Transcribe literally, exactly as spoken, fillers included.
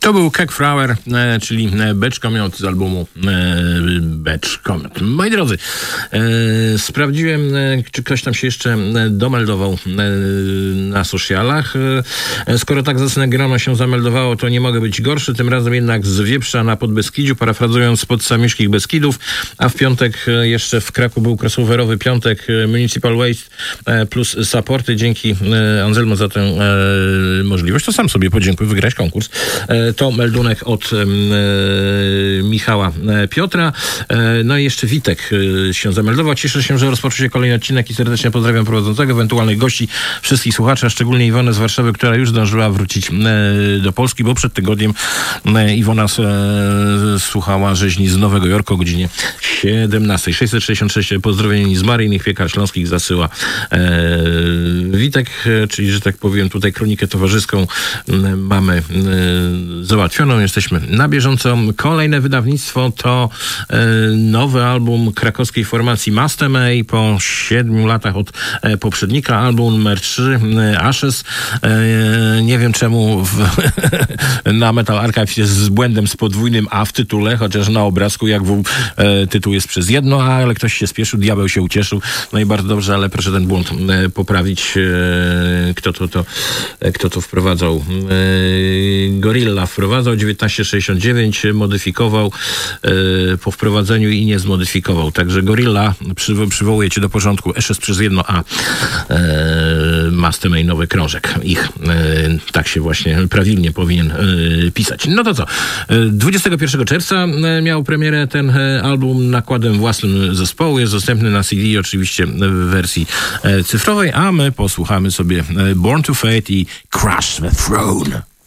To był Kekfrauer, e, czyli Beczkomiot z albumu e, Beczkomiot. Moi drodzy, e, sprawdziłem, e, czy ktoś tam się jeszcze domeldował e, na socialach. E, skoro tak zacne grono się zameldowało, to nie mogę być gorszy. Tym razem jednak z Wieprza na Podbeskidziu, parafrazując spod Samiszkich Beskidów, a w piątek e, jeszcze w Kraku był crossoverowy piątek e, Municipal Waste e, plus supporty. Dzięki e, Anselmo za tę e, możliwość. To sam sobie podziękuj, wygrać konkurs. E, To meldunek od e, Michała e, Piotra. E, no i jeszcze Witek e, się zameldował. Cieszę się, że rozpoczął się kolejny odcinek i serdecznie pozdrawiam prowadzącego, ewentualnych gości, wszystkich słuchaczy, a szczególnie Iwonę z Warszawy, która już zdążyła wrócić e, do Polski, bo przed tygodniem e, Iwona e, słuchała rzeźni z Nowego Jorku o godzinie siedemnastej. sześćset sześćdziesiąt sześć pozdrowień z Maryjnych Piekar Śląskich zasyła e, Witek, e, czyli, że tak powiem, tutaj kronikę towarzyską e, mamy e, załatwioną, jesteśmy na bieżąco. Kolejne wydawnictwo to e, nowy album krakowskiej formacji Mastemej po siedmiu latach od e, poprzednika, album numer trzy, e, Ashes. E, nie wiem czemu w, na Metal Archive jest z błędem z podwójnym A w tytule, chociaż na obrazku jak w, e, tytuł jest przez jedno A, ale ktoś się spieszył, diabeł się ucieszył. No i bardzo dobrze, ale proszę ten błąd e, poprawić. E, kto to, to, e, kto to wprowadzał? E, Gorilla wprowadzał, dziewiętnaście sześćdziesiąt dziewięć modyfikował e, po wprowadzeniu i nie zmodyfikował. Także Gorilla przywo- przywołuje cię do porządku. Ashes przez jedno A. E, Mastemej nowy krążek. Ich e, tak się właśnie prawidłnie powinien e, pisać. No to co? E, dwudziestego pierwszego czerwca e, miał premierę ten e, album nakładem własnym zespołu. Jest dostępny na C D oczywiście w wersji e, cyfrowej, a my posłuchamy sobie e, Born to Fate i Crush the Throne.